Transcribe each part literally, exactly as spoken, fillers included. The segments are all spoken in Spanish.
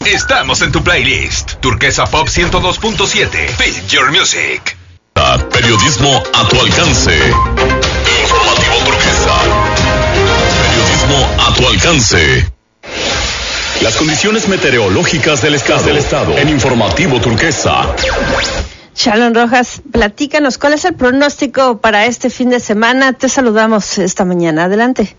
Estamos en tu playlist. Turquesa Pop ciento dos punto siete. Feel your music. Periodismo a tu alcance. Informativo Turquesa. Periodismo a tu alcance. Las condiciones meteorológicas del estado, del estado en Informativo Turquesa. Shalom Rojas, platícanos, ¿cuál es el pronóstico para este fin de semana? Te saludamos esta mañana, adelante.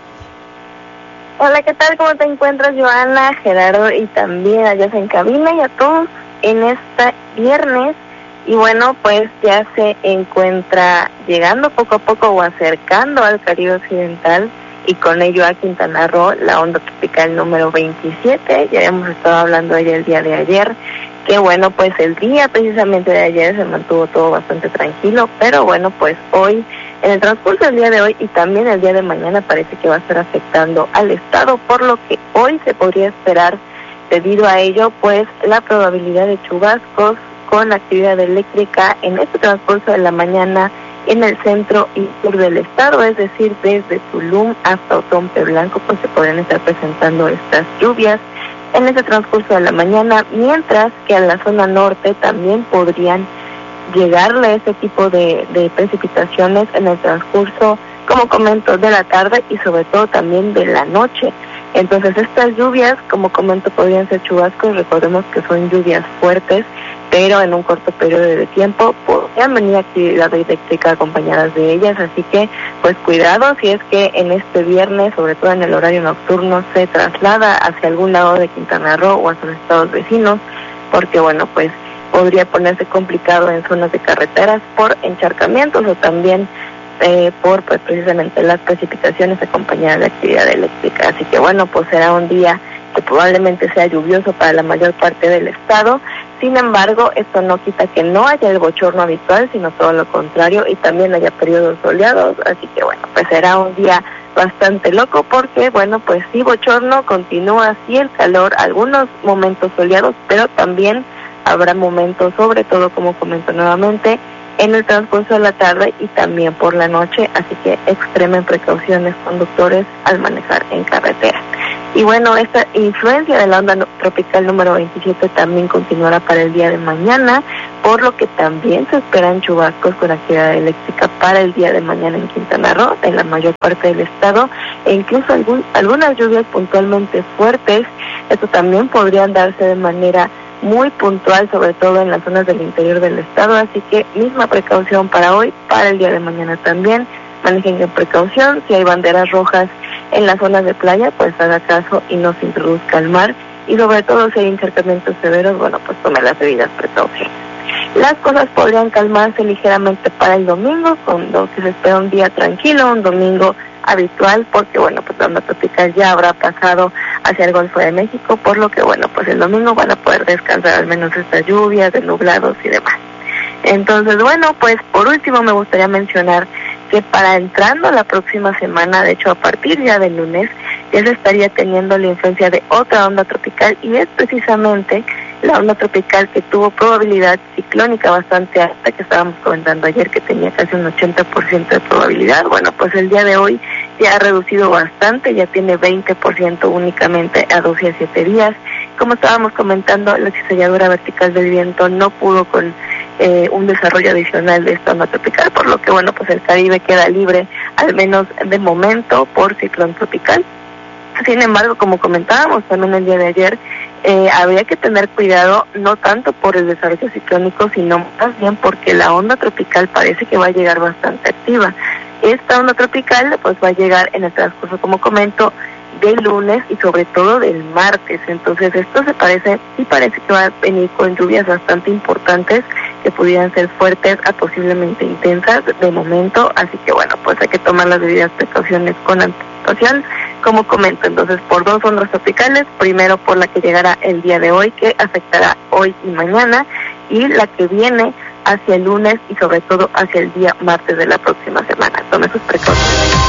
Hola, ¿qué tal? ¿Cómo te encuentras, Joana, Gerardo y también allá en cabina y a todos en este viernes? Y bueno, pues ya se encuentra llegando poco a poco o acercando al Caribe Occidental y con ello a Quintana Roo, la onda tropical número veintisiete. Ya habíamos estado hablando de ella el día de ayer, que bueno, pues el día precisamente de ayer se mantuvo todo bastante tranquilo, pero bueno, pues hoy, en el transcurso del día de hoy y también el día de mañana parece que va a estar afectando al estado, por lo que hoy se podría esperar, debido a ello, pues la probabilidad de chubascos con actividad eléctrica en este transcurso de la mañana en el centro y sur del estado, es decir, desde Tulum hasta Otompe Blanco, pues se podrían estar presentando estas lluvias en ese transcurso de la mañana, mientras que a la zona norte también podrían llegarle este tipo de, de precipitaciones en el transcurso, como comento, de la tarde y sobre todo también de la noche. Entonces estas lluvias, como comento, podrían ser chubascos. Recordemos que son lluvias fuertes, pero en un corto periodo de tiempo podrían venir actividad eléctrica acompañadas de ellas, así que pues cuidado si es que en este viernes, sobre todo en el horario nocturno, se traslada hacia algún lado de Quintana Roo o hacia los estados vecinos, porque bueno, pues podría ponerse complicado en zonas de carreteras por encharcamientos o también eh, por pues precisamente las precipitaciones acompañadas de actividad eléctrica. Así que bueno, pues será un día que probablemente sea lluvioso para la mayor parte del estado. Sin embargo, esto no quita que no haya el bochorno habitual, sino todo lo contrario, y también haya periodos soleados. Así que bueno, pues será un día bastante loco porque, bueno, pues sí, bochorno, continúa así el calor, algunos momentos soleados, pero también habrá momentos, sobre todo, como comento nuevamente, en el transcurso de la tarde y también por la noche, así que extremen precauciones conductores al manejar en carretera. Y bueno, esta influencia de la onda tropical número veintisiete también continuará para el día de mañana, por lo que también se esperan chubascos con actividad eléctrica para el día de mañana en Quintana Roo, en la mayor parte del estado, e incluso algún, algunas lluvias puntualmente fuertes. Esto también podrían darse de manera muy puntual, sobre todo en las zonas del interior del estado, así que misma precaución para hoy, para el día de mañana también. Manejen con precaución, si hay banderas rojas en las zonas de playa, pues haga caso y no se introduzca al mar, y sobre todo si hay encharcamientos severos, bueno, pues tome las debidas precauciones. Las cosas podrían calmarse ligeramente para el domingo, con lo que se espera un día tranquilo, un domingo habitual, porque bueno, pues la onda tropical ya habrá pasado hacia el Golfo de México, por lo que bueno, pues el domingo van a poder descansar al menos estas lluvias, de nublados y demás. Entonces bueno, pues por último me gustaría mencionar que para entrando la próxima semana, de hecho a partir ya del lunes, ya se estaría teniendo la influencia de otra onda tropical, y es precisamente la onda tropical que tuvo probabilidad ciclónica bastante alta, que estábamos comentando ayer que tenía casi un ochenta por ciento de probabilidad. Bueno, pues el día de hoy ya ha reducido bastante, ya tiene veinte por ciento únicamente a dos y a siete días. Como estábamos comentando, la cizalladura vertical del viento no pudo con eh, un desarrollo adicional de esta onda tropical, por lo que bueno, pues el Caribe queda libre, al menos de momento, por ciclón tropical. Sin embargo, como comentábamos también el día de ayer, eh, habría que tener cuidado, no tanto por el desarrollo ciclónico, sino más bien porque la onda tropical parece que va a llegar bastante activa. Esta onda tropical pues va a llegar en el transcurso, como comento, del lunes y sobre todo del martes. Entonces esto se parece, sí parece que va a venir con lluvias bastante importantes, que pudieran ser fuertes a posiblemente intensas de momento, así que bueno, pues hay que tomar las debidas precauciones con anticipación, como comento. Entonces, por dos ondas tropicales, primero por la que llegará el día de hoy, que afectará hoy y mañana, y la que viene hacia el lunes y sobre todo hacia el día martes de la próxima semana. Tome sus precauciones.